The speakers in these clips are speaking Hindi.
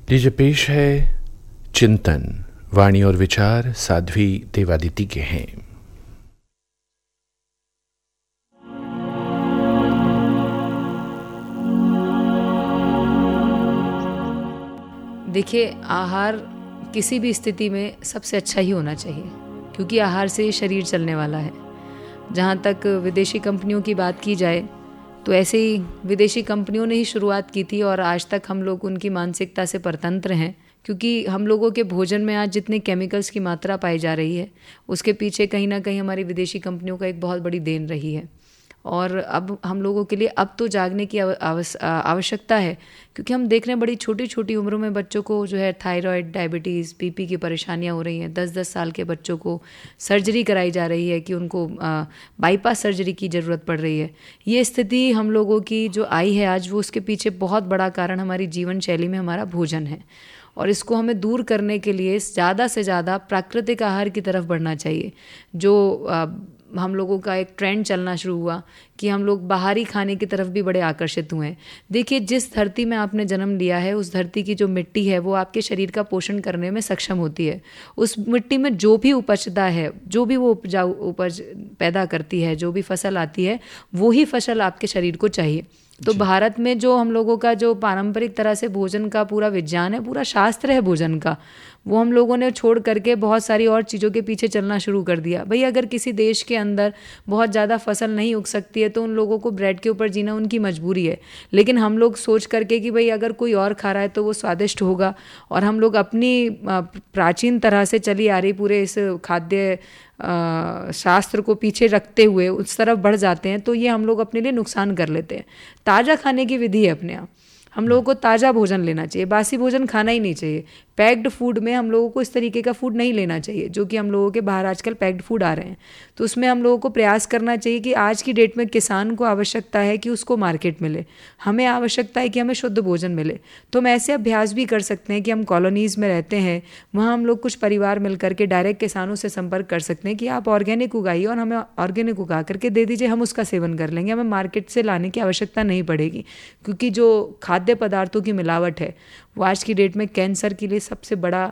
लीजिए पेश है चिंतन। वाणी और विचार साध्वी देवादिति के हैं। देखिए, आहार किसी भी स्थिति में सबसे अच्छा ही होना चाहिए, क्योंकि आहार से शरीर चलने वाला है। जहाँ तक विदेशी कंपनियों की बात की जाए तो ऐसे ही विदेशी कंपनियों ने ही शुरुआत की थी और आज तक हम लोग उनकी मानसिकता से परतंत्र हैं, क्योंकि हम लोगों के भोजन में आज जितने केमिकल्स की मात्रा पाई जा रही है उसके पीछे कहीं ना कहीं हमारी विदेशी कंपनियों का एक बहुत बड़ी देन रही है। और अब हम लोगों के लिए अब तो जागने की आवश्यकता है, क्योंकि हम देख रहे हैं बड़ी छोटी छोटी उम्रों में बच्चों को जो है थायराइड, डायबिटीज़, बीपी की परेशानियां हो रही हैं। 10-10 साल के बच्चों को सर्जरी कराई जा रही है कि उनको बाईपास सर्जरी की ज़रूरत पड़ रही है। ये स्थिति हम लोगों की जो आई है आज, वो उसके पीछे बहुत बड़ा कारण हमारी जीवन शैली में हमारा भोजन है। और इसको हमें दूर करने के लिए ज़्यादा से ज़्यादा प्राकृतिक आहार की तरफ बढ़ना चाहिए। जो हम लोगों का एक ट्रेंड चलना शुरू हुआ कि हम लोग बाहरी खाने की तरफ भी बड़े आकर्षित हुए हैं। देखिए, जिस धरती में आपने जन्म लिया है उस धरती की जो मिट्टी है वो आपके शरीर का पोषण करने में सक्षम होती है। उस मिट्टी में जो भी उपजता है, जो भी वो उपज पैदा करती है, जो भी फसल आती है, वो ही फसल आपके शरीर को चाहिए। तो भारत में जो हम लोगों का जो पारंपरिक तरह से भोजन का पूरा विज्ञान है, पूरा शास्त्र है भोजन का, वो हम लोगों ने छोड़ करके बहुत सारी और चीज़ों के पीछे चलना शुरू कर दिया। भाई, अगर किसी देश के अंदर बहुत ज़्यादा फसल नहीं उग सकती है तो उन लोगों को ब्रेड के ऊपर जीना उनकी मजबूरी है। लेकिन हम लोग सोच करके कि भाई अगर कोई और खा रहा है तो वो स्वादिष्ट होगा, और हम लोग अपनी प्राचीन तरह से चली आ रही पूरे इस खाद्य शास्त्र को पीछे रखते हुए उस तरफ बढ़ जाते हैं, तो ये हम लोग अपने लिए नुकसान कर लेते हैं। ताज़ा खाने की विधि है अपने यहाँ। हम लोगों को ताज़ा भोजन लेना चाहिए, बासी भोजन खाना ही नहीं चाहिए। पैक्ड फूड में हम लोगों को इस तरीके का फूड नहीं लेना चाहिए जो कि हम लोगों के बाहर आजकल पैक्ड फूड आ रहे हैं। तो उसमें हम लोगों को प्रयास करना चाहिए कि आज की डेट में किसान को आवश्यकता है कि उसको मार्केट मिले, हमें आवश्यकता है कि हमें शुद्ध भोजन मिले। तो हम ऐसे अभ्यास भी कर सकते हैं कि हम कॉलोनीज़ में रहते हैं, वहाँ हम लोग कुछ परिवार मिल करके डायरेक्ट किसानों से संपर्क कर सकते हैं कि आप ऑर्गेनिक उगाइए और हमें ऑर्गेनिक उगा करके दे दीजिए, हम उसका सेवन कर लेंगे, हमें मार्केट से लाने की आवश्यकता नहीं पड़ेगी। क्योंकि जो खाद्य पदार्थों की मिलावट है वो आज की डेट में कैंसर के लिए सबसे बड़ा,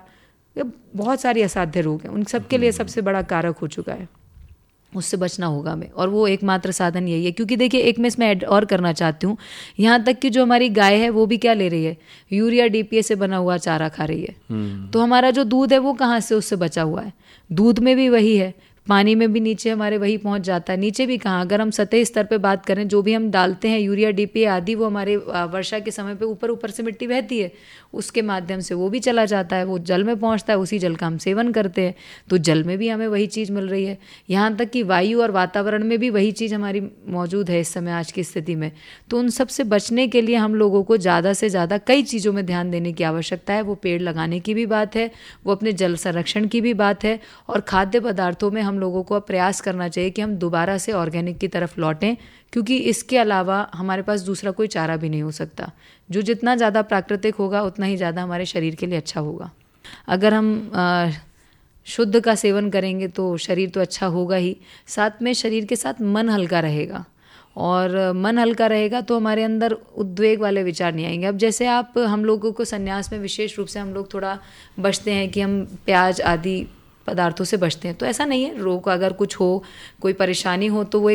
बहुत सारी असाध्य रोग हैं, उन सब के लिए सबसे बड़ा कारक हो चुका है। उससे बचना होगा हमें, और वो एकमात्र साधन यही है। क्योंकि देखिए, एक मैं इसमें ऐड और करना चाहती हूँ, यहाँ तक कि जो हमारी गाय है वो भी क्या ले रही है, यूरिया डीपीए से बना हुआ चारा खा रही है। तो हमारा जो दूध है वो कहाँ से उससे बचा हुआ है? दूध में भी वही है, पानी में भी नीचे हमारे वही पहुंच जाता है। नीचे भी कहाँ, अगर हम सतही स्तर पे बात करें, जो भी हम डालते हैं यूरिया डीपीए आदि, वो हमारे वर्षा के समय पे ऊपर ऊपर से मिट्टी बहती है, उसके माध्यम से वो भी चला जाता है, वो जल में पहुंचता है, उसी जल का हम सेवन करते हैं। तो जल में भी हमें वही चीज़ मिल रही है। यहाँ तक कि वायु और वातावरण में भी वही चीज़ हमारी मौजूद है इस समय आज की स्थिति में। तो उन सब से बचने के लिए हम लोगों को ज़्यादा से ज़्यादा कई चीज़ों में ध्यान देने की आवश्यकता है। वो पेड़ लगाने की भी बात है, वो अपने जल संरक्षण की भी बात है, और खाद्य पदार्थों में हम लोगों को प्रयास करना चाहिए कि हम दोबारा से ऑर्गेनिक की तरफ लौटें, क्योंकि इसके अलावा हमारे पास दूसरा कोई चारा भी नहीं हो सकता। जो जितना ज़्यादा प्राकृतिक होगा उतना ही ज़्यादा हमारे शरीर के लिए अच्छा होगा। अगर हम शुद्ध का सेवन करेंगे तो शरीर तो अच्छा होगा ही, साथ में शरीर के साथ मन हल्का रहेगा, और मन हल्का रहेगा तो हमारे अंदर उद्वेग वाले विचार नहीं आएंगे। अब जैसे आप, हम लोगों को संन्यास में विशेष रूप से हम लोग थोड़ा बचते हैं कि हम प्याज आदि पदार्थों से बचते हैं, तो ऐसा नहीं है। रोग अगर कुछ हो, कोई परेशानी हो, तो वो